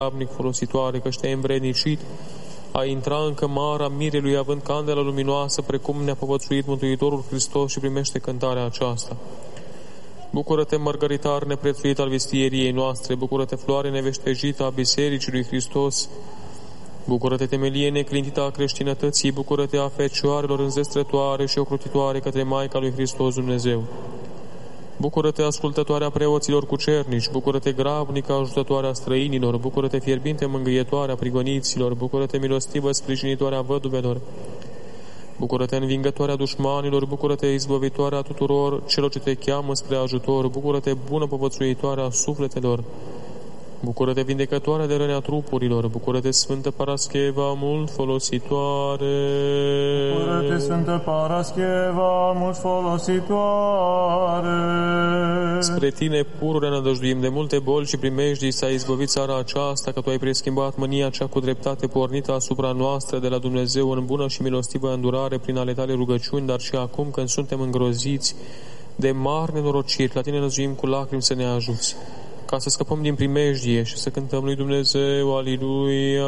grabnic folositoare, că te-ai învrednicit a intra în cămara mirelui având candela luminoasă, precum ne-a povățuit Mântuitorul Hristos, și primește cântarea aceasta. Bucură-te, mărgăritar neprețuit al vistieriei noastre, bucură-te, floare neveștejită a Bisericii lui Hristos, bucură-te, temelie neclintită a creștinătății, bucură-te, a fecioarelor înzestrătoare și ocrotitoare către Maica lui Hristos Dumnezeu. Bucură-te, ascultătoarea preoților cucernici, bucură-te, grabnică ajutătoarea străinilor, bucură-te, fierbinte mângâietoarea prigoniților, bucură-te, milostivă sprijinitoarea văduvelor, bucură-te, învingătoarea dușmanilor, bucură-te, izbăvitoarea tuturor celor ce te cheamă spre ajutor, bucură-te, bună povățuitoarea sufletelor, bucură-te, vindecătoarea de răni a trupurilor, bucură-te, Sfântă Parascheva, mult folositoare. Bucură-te, Sfântă Parascheva, mult folositoare. Spre tine, pururea, nădăjduim de multe boli și primejdii, s-a izbăvit țara aceasta, că tu ai preschimbat mânia cea cu dreptate pornită asupra noastră de la Dumnezeu în bună și milostivă îndurare prin ale tale rugăciuni, dar și acum, când suntem îngroziți de mari nenorociri, la tine năzuim cu lacrimi să ne ajuți, ca să scăpăm din primejdie și să cântăm lui Dumnezeu, Aliluia!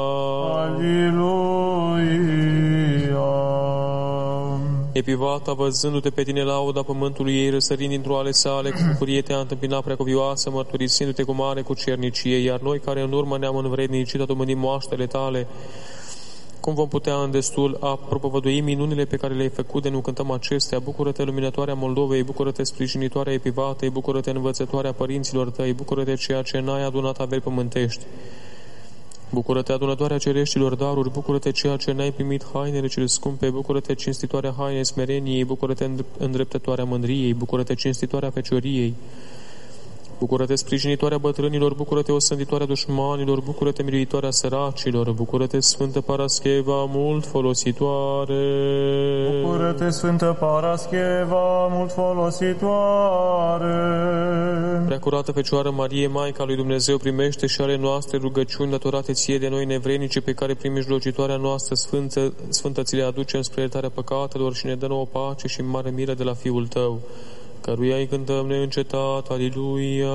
Aliluia! Epivata, văzându-te pe tine lauda pământului ei, răsărind dintr-o ale sale, cu bucurie te-a întâmpinat preacuvioasă, mărturisindu-te cu mare cu cernicie, iar noi, care în urmă ne-am învrednicit a domâni moaștele tale, cum vom putea în destul a propovădui minunile pe care le-ai făcut de nu cântăm acestea? Bucură-te, luminătoarea Moldovei, bucură-te, sprijinitoarea Epivatei, bucură-te, învățătoarea părinților tăi, bucură-te, ceea ce n-ai adunat averi pământești. Bucură-te, adunătoarea cereștilor daruri, bucură-te, ceea ce n-ai primit hainele cele scumpe, bucură-te, cinstitoarea hainei smereniei, bucură-te, îndreptătoarea mândriei, bucură-te, cinstitoarea fecioriei. Bucură-te, sprijinitoarea bătrânilor, bucură-te, osânditoarea dușmanilor, bucură-te, miluitoarea săracilor, bucură-te, Sfântă Parascheva, mult folositoare. Bucură-te, Sfântă Parascheva, mult folositoare. Preacurată Fecioară Marie, Maica lui Dumnezeu, primește și ale noastre rugăciuni datorate ție de noi nevrednice, pe care prin mijlocitoarea noastră sfântă ți le aducem spre iertarea păcatelor și ne dă nouă pace și mare milă de la Fiul tău, căruia îi cântăm neîncetat, Aliluia!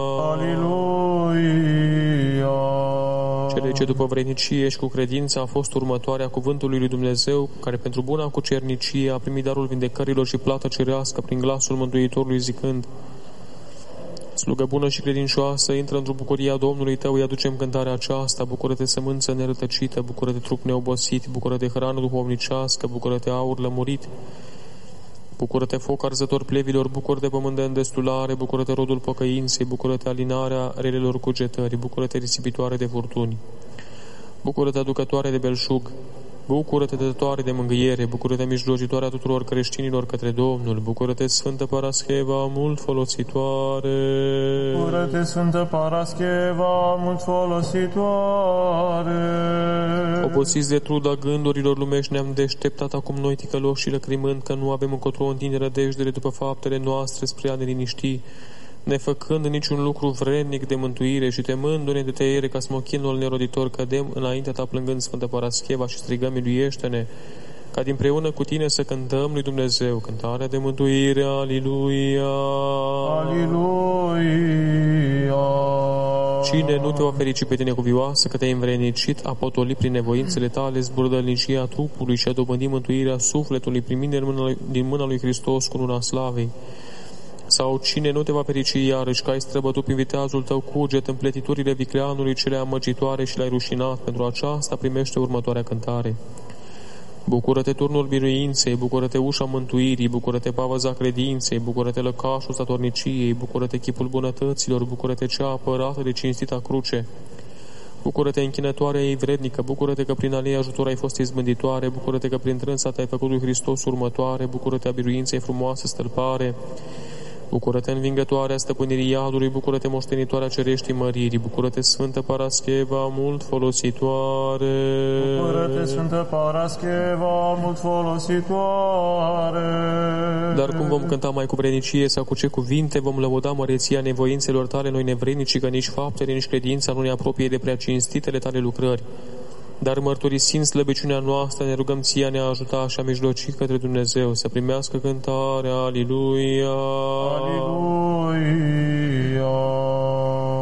Aliluia! Cele ce după vrednicie și cu credință a fost următoarea cuvântului lui Dumnezeu, care pentru buna cucernicie a primit darul vindecărilor și plată cerească prin glasul Mântuitorului zicând: Slugă bună și credincioasă, intră într-o bucuria Domnului tău, îi aducem cântarea aceasta. Bucură-te, sămânță nerătăcită, bucură-te, trup neobosit, bucură-te, hrană duhovnicească, bucură-te, aur lămurit, bucură-te, foc arzător plevilor, bucură-te, pământ de îndestulare, bucură-te, rodul pocăinței, bucură-te, alinarea relelor cugetări, bucură-te, risipitoare de furtuni, bucură-te, aducătoare de belșug, bucură-te, dătătoare de mângâiere, bucură-te, mijlocitoarea tuturor creștinilor către Domnul, bucură-te, Sfântă Parascheva, mult folositoare. Bucură-te, Sfântă Parascheva, mult folositoare. Obosiți de truda gândurilor lumești, ne-am deșteptat acum noi ticăloși și lăcrimând, că nu avem încotro întindere rădejdere după faptele noastre spre a ne liniști, nefăcând niciun lucru vrednic de mântuire și temându-ne de tăiere ca smochinul neroditor, cădem înaintea ta plângând, Sfântă Parascheva, și strigăm: miluiește-ne, ca dinpreună cu tine să cântăm lui Dumnezeu cântarea de mântuire. Aliluia! Aliluia! Cine nu te va ferici pe tine cuvioasă, că te-ai învrednicit, a potolit prin nevoințele tale zburdălnicia trupului și a dobândit mântuirea sufletului, primind din mâna lui Hristos cu luna slavei? Sau cine nu te va ferici iarăși, că ai străbătut prin viteazul tău cuget împletiturile vicleanului cele amăgitoare și l-ai rușinat? Pentru aceasta primește următoarea cântare. Bucură-te, turnul biruinței, bucură-te, ușa mântuirii, bucură-te, pavăza credinței, bucură-te, lăcașul statorniciei, bucură-te, chipul bunătăților, bucură-te, cea apărată de cinstita cruce, bucură-te, închinătoarea ei vrednică, bucură-te că prin alei ajutor ai fost izbânditoare, bucură-te că prin trânsa te-ai făcut lui Hristos următoare, bucură-te, a biruinței frumoasă stălpare, bucură-te, învingătoarea stăpânirii iadului, bucură-te, moștenitoarea cereștii măririi, bucură-te, Sfântă Parascheva, mult folositoare. Bucură-te, Sfântă Parascheva, mult folositoare. Dar cum vom cânta mai cu vrednicie sau cu ce cuvinte vom lăuda măreția nevoințelor tale, noi nevrednici, că nici faptele, nici credința nu ne apropie de prea cinstitele tale lucrări. Dar mărturisind slăbiciunea noastră, ne rugăm ție a ne ajuta și a mijloci către Dumnezeu să primească cântarea. Aliluia! Aliluia!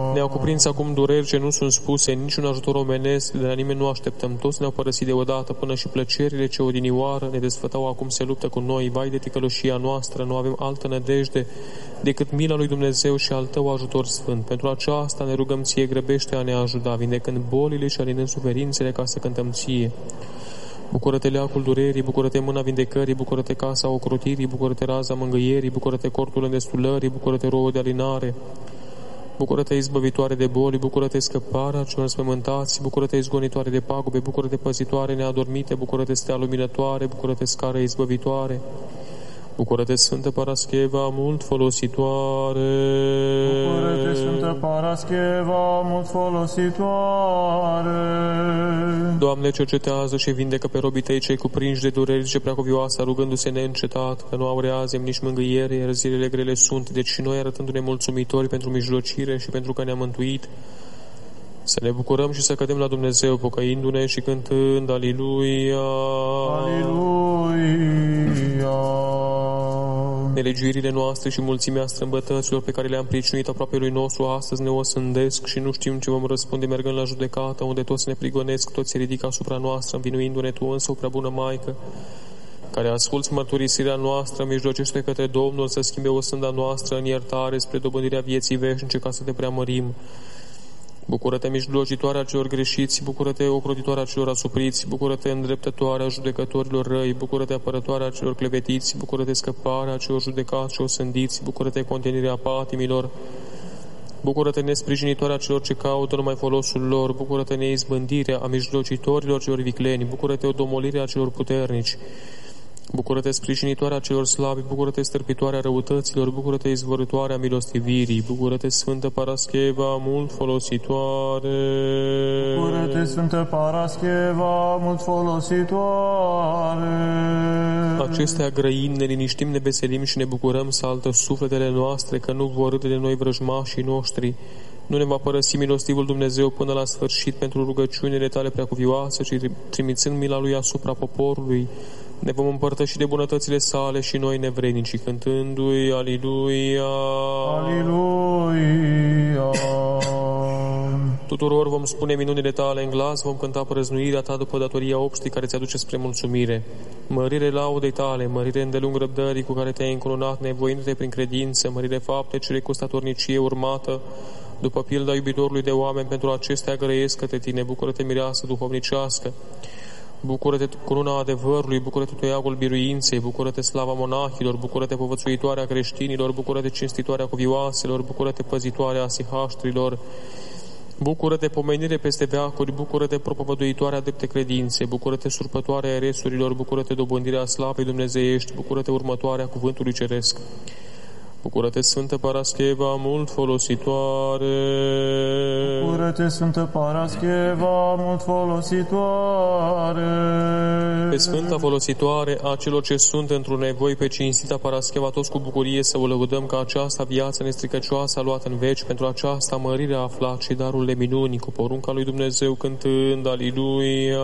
Ne-au cuprins acum dureri ce nu sunt spuse, niciun ajutor omenesc, de la nimeni nu așteptăm. Toți ne-au părăsit deodată, până și plăcerile ce odinioară ne desfătau acum se luptă cu noi. Vai de ticăloșia noastră, nu avem altă nădejde decât mila lui Dumnezeu și al Tău ajutor sfânt. Pentru aceasta ne rugăm Ție, grăbește a ne ajuta, vindecând bolile și alinând suferințele ca să cântăm Ție. Bucură-te leacul durerii, bucură-te mâna vindecării, bucură-te casa ocrotirii, bucură-te raza mângâierii, bucură-te cortul îndestulării, bucură-te rouă de alinare, bucură-te izbăvitoare de boli, bucură-te scăparea celor spământați, bucură-te izgonitoare de pagube, bucură-te păzitoare neadormite, bucură-te stea luminătoare, bucură-te scară izbăvitoare. Bucură-te, Sfântă Parascheva, mult folositoare! Bucură-te, Sfântă Parascheva, mult folositoare! Doamne, cercetează și vindecă pe robii Tăi cei cuprinși de dureri ce preacuvioasă, rugându-se neîncetat, că nu au reazem nici mângâiere, iar zilele grele sunt, deci și noi arătându-ne mulțumitori pentru mijlocire și pentru că ne-a mântuit, să ne bucurăm și să cădem la Dumnezeu, pocăindu-ne și cântând Aliluia! Aliluia! Nelegiuirile noastre și mulțimea strâmbătăților pe care le-am pricinuit aproape lui nostru astăzi ne osândesc și nu știm ce vom răspunde mergând la judecată, unde toți ne prigonesc, toți se ridică asupra noastră, învinuindu-ne Tu însă, o prea bună Maică, care asculți mărturisirea noastră, mijlocește către Domnul să schimbe osânda noastră în iertare spre dobândirea vieții veșnice, ca să Te preamărim. Bucură-te, mijlocitoarea celor greșiți, bucură-te, ocrotitoarea celor asupriți, bucură-te, îndreptătoarea judecătorilor răi, bucură-te, apărătoarea celor clevetiți, bucură-te, scăparea celor judecați și osândiți, bucură-te, contenirea patimilor, bucură-te, nesprijinitoarea celor ce caută numai folosul lor, bucură-te, neizbândirea a mijlocitorilor celor vicleni, bucură-te, odomolirea celor puternici, bucură-te, sprijinitoarea celor slabi, bucură-te, stârpitoarea răutăților, bucură-te, izvorătoarea milostivirii, bucură-te, Sfântă Parascheva, mult folositoare. Bucură-te, Sfântă Parascheva, mult folositoare. Acestea grăim, ne liniștim, ne veselim și ne bucurăm să altă sufletele noastre, că nu vor râde de noi vrăjmașii noștri. Nu ne va părăsi milostivul Dumnezeu până la sfârșit pentru rugăciunile Tale preacuvioase, ci trimițând mila Lui asupra poporului, ne vom împărtăși de bunătățile Sale și noi nevrednici, cântându-i Aliluia! Aliluia! Tuturor vom spune minunile Tale în glas, vom cânta prăznuirea Ta după datoria obștii care Ți-aduce spre mulțumire. Mărire laudei Tale, mărire îndelung răbdării cu care Te-ai încununat, nevoindu-Te prin credință, mărire fapte cele cu statornicie urmată, după pilda iubitorului de oameni, pentru acestea grăiesc către Tine, bucură-te, mireasă duhovnicească. Bucură-te, cununa adevărului, bucură-te, toiagul biruinței, bucură-te, slava monahilor, bucură-te, povățuitoarea creștinilor, bucură-te, cinstitoarea cuvioaselor, bucură-te, păzitoarea asihaștrilor, bucură-te, pomenire peste veacuri, bucură-te, propovăduitoarea drepte credințe, bucură-te, surpătoarea eresurilor, bucură-te, dobândirea slavei dumnezeiești, bucură-te, următoarea cuvântului ceresc. Bucură-te, Sfântă Parascheva, mult folositoare. Bucură-te, Sfântă Parascheva, mult folositoare. Pe Sfânta folositoare a celor ce sunt într-un nevoi, pe cinstita Parascheva, toți cu bucurie să o lăudăm, că aceasta viață nestricăcioasă a luat în veci, pentru aceasta mărire a aflat și darul de minuni, cu porunca lui Dumnezeu cântând Aliluia.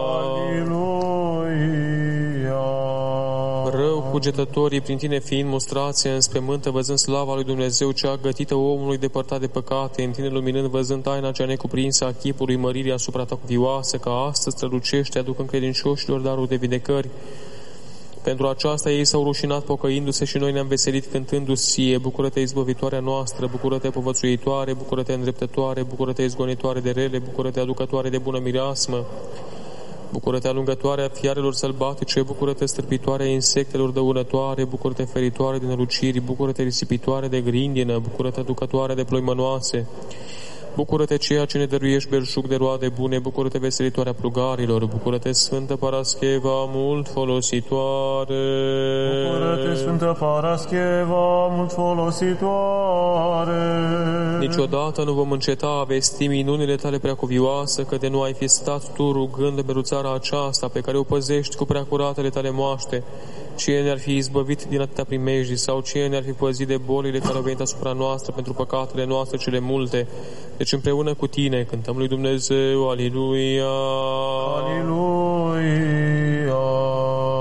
Aliluia. Rău cugetătorii, prin Tine fiind mustrați înspăimântă, văzând slava lui Dumnezeu cea gătită omului depărtat de păcate, în Tine luminând, văzând taina cea necuprinsă a chipului măririi asupra Ta cuvioasă, ca astăzi strălucește, aducând credincioșilor darul de vindecări. Pentru aceasta ei s-au rușinat pocăindu-se și noi ne-am veselit cântându-ți Ție. Bucură-te, izbăvitoarea noastră, bucură-te, povățuitoare, bucură-te, îndreptătoare, bucură-te, izgonitoare de rele, bucură-te, aducătoare de bună mireasmă. Bucură-te, alungătoarea fiarelor sălbatice, bucură-te, stârpitoarea insectelor dăunătoare, bucură-te, feritoare de năluciri, bucură-te, risipitoare de grindină, bucură-te, aducătoare de ploi mănoase. Bucură-te, ceea ce ne dăruiești belșug de roade bune, bucură-te, veselitoarea plugarilor, bucură-te, Sfântă Parascheva, mult folositoare. Bucură-te, Sfântă Parascheva, mult folositoare. Niciodată nu vom înceta a vesti minunile Tale preacuvioase, că de nu ai fi stat Tu rugând de beruțara aceasta, pe care o păzești cu preacuratele Tale moaște. Cine ne-ar fi izbăvit din atâtea primejdii, sau cine ne-ar fi păzit de bolile care au venit asupra noastră pentru păcatele noastre cele multe. Deci împreună cu Tine cântăm lui Dumnezeu, Aliluia! Aliluia!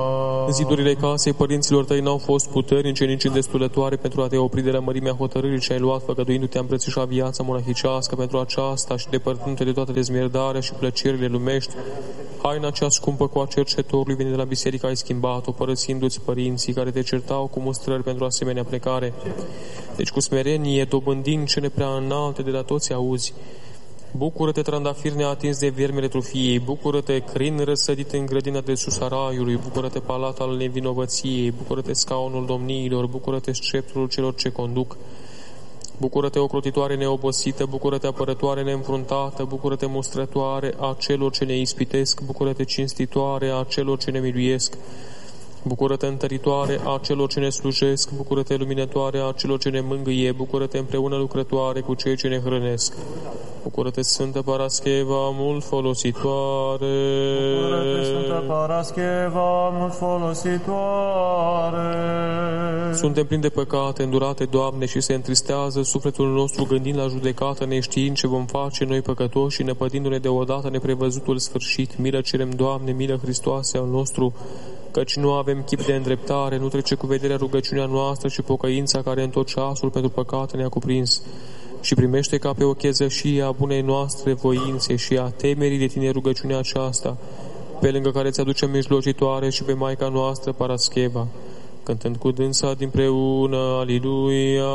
Zidurile casei părinților tăi n-au fost puternice, nici îndestulătoare pentru a te opri de la mărimea hotărârii ce ai luat, făgăduindu-te a îmbrățișa viața monahicească pentru aceasta și depărtându-te de toată dezmierdarea și plăcerile lumești. Haina cea scumpă cu a cercetorului vine de la biserică ai schimbat-o, părăsindu-ți părinții care te certau cu mustrări pentru asemenea plecare. Deci cu smerenie, dobândind cele prea înalte de la toți auzi, bucură-te, trandafir neatins de viermele trufiei, bucură-te, crin răsădit în grădina de sus a raiului, bucură-te, palat al nevinovăției, bucură-te, scaunul domniilor, bucură-te, sceptrul celor ce conduc, bucură-te, ocrotitoare neobosită, bucură-te, apărătoare neînfruntată, bucură-te, mustrătoare a celor ce ne ispitesc, bucură-te, cinstitoare a celor ce ne miluiesc, bucură-te, întăritoare a celor ce ne slujesc, bucură-te, luminătoare a celor ce ne mângâie, bucură-te, împreună lucrătoare cu cei ce ne hrănesc. Bucură-te, Sfântă Parascheva, mult folositoare. Bucură-te, Sfântă Parascheva, mult folositoare. Suntem plini de păcate, îndurate, Doamne, și se întristează sufletul nostru gândind la judecată, neștiind ce vom face noi păcătoși și năpădindu-ne deodată neprevăzutul sfârșit. Milă cerem, Doamne, milă Hristoase al nostru, căci nu avem chip de îndreptare, nu trece cu vederea rugăciunea noastră și pocăința care în tot ceasul pentru păcate ne-a cuprins. Și primește ca pe o chezășie a bunei noastre voințe și a temerii de Tine rugăciunea aceasta, pe lângă care ți aducem mijlocitoare și pe Maica noastră Parascheva, cântând cu dânsa dinpreună, Aliluia!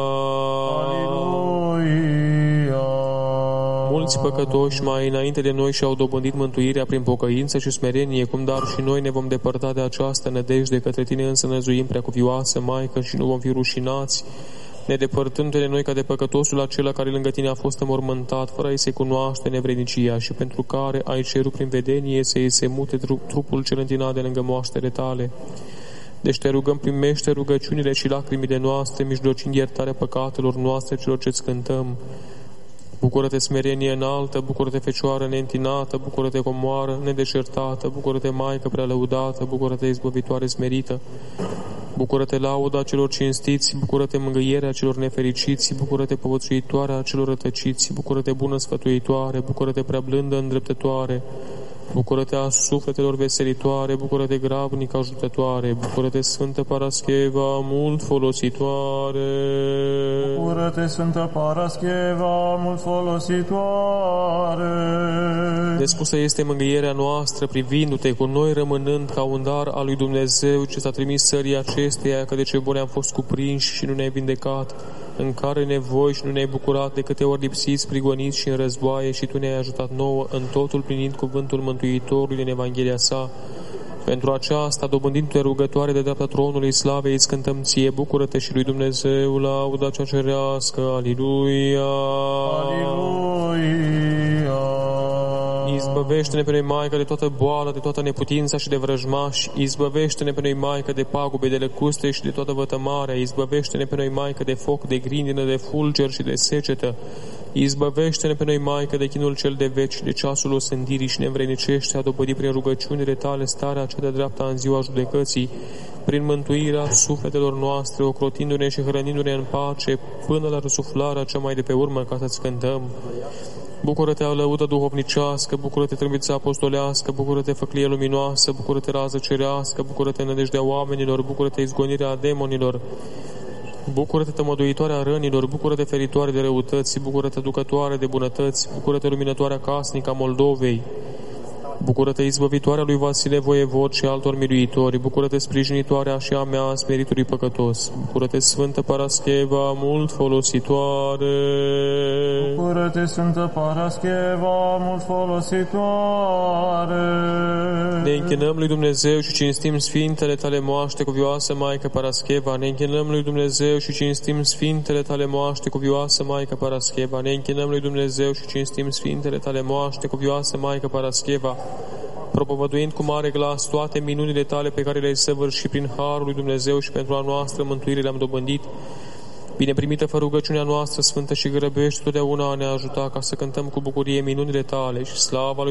Aliluia! Mulți păcătoși mai înainte de noi și-au dobândit mântuirea prin pocăință și smerenie, cum dar și noi ne vom depărta de această nădejde, către Tine însă năzuim, Preacuvioasă Maică, și nu vom fi rușinați, nedepărtându-ne de noi ca de păcătosul acela care lângă Tine a fost înmormântat, fără a-i se cunoaște nevrednicia și pentru care ai cerut prin vedenie să-i se mute trupul cel întinat de lângă moaștele Tale. Deci Te rugăm, primește rugăciunile și lacrimile noastre, mijlocind iertarea păcatelor noastre celor ce-ți cântăm. Bucură-te, smerenie înaltă, bucură-te, Fecioară neîntinată, bucură-te, comoară nedeșertată, bucură-te, Maică prea lăudată, bucură-te, izbăvitoare smerită, bucură-te, lauda celor cinstiți, bucură-te, mângâierea celor nefericiți, bucură-te, povățuitoarea celor rătăciți, bucură-te, bună sfătuitoare, bucură-te, prea blândă îndreptătoare, bucură-te, a sufletelor veselitoare, bucură-te, grabnic ajutătoare, bucură-te, Sfântă Parascheva, mult folositoare. Bucură-te, Sfântă Parascheva, mult folositoare. Nespusă este mângâierea noastră, privindu-te cu noi, rămânând ca un dar al lui Dumnezeu ce s-a trimis sării acesteia, că de ce bune am fost cuprinși și nu ne-ai vindecat, în care nevoi și nu ne-ai bucurat, de câte ori lipsiți, prigoniți și în războaie, și Tu ne-ai ajutat nouă în totul, plinind cuvântul Mântuitorului din Evanghelia sa. Pentru aceasta, dobândindu-te rugătoare de dreapta tronului slavei, îți cântăm Ție, bucură-te, și lui Dumnezeu lauda cea cerească. Aliluia! Aliluia! Izbăvește-ne pe noi, Maică, de toată boală, de toată neputința și de vrăjmași. Izbăvește-ne pe noi, Maică, de pagube, de lăcuste și de toată vătămarea. Izbăvește-ne pe noi, Maică, de foc, de grindină, de fulger și de secetă. Izbăvește-ne pe noi, Maică, de chinul cel de veci, de ceasul osândirii, și ne învrednicește a dobădi prin rugăciunile Tale starea cea de dreapta în ziua judecății, prin mântuirea sufletelor noastre, ocrotindu-ne și hrănindu-ne în pace, până la răsuflarea cea mai de pe urmă, ca să-ți cântăm. Bucură-te, lăudă duhovnicească, bucură-te, trâmbiță apostolească, bucură-te, făclie luminoasă, bucură-te, rază cerească, bucură-te, nădejdea oamenilor, bucură-te, izgonirea demonilor, bucură-te, tămăduitoarea rănilor, bucură-te, feritoare de răutăți, bucură-te, ducătoare de bunătăți, bucură-te, luminătoarea casnică a Moldovei, bucură-te, izbăvitoarea lui Vasile Voievod și altor miluitori, bucură-te, sprijinitoarea și a mea a smeritului păcătos, bucură-te, Sfântă Parascheva, mult folositoare. Bucură-te, Sfântă Parascheva, mult folositoare. Ne închinăm lui Dumnezeu și cinstim Sfintele Tale moaște cuvioasă Maică Parascheva. Ne închinăm lui Dumnezeu și cinstim Sfintele Tale moaște cuvioasă Maică Parascheva. Ne închinăm lui Dumnezeu și cinstim Sfintele Tale moaște cuvioasă Maică Parascheva, propovăduind cu mare glas toate minunile Tale pe care le-ai săvârșit prin harul lui Dumnezeu și pentru a noastră mântuire le-am dobândit. Bine primită fă rugăciunea noastră sfântă și grăbește totdeauna a ne ajuta ca să cântăm cu bucurie minunile Tale și slava lui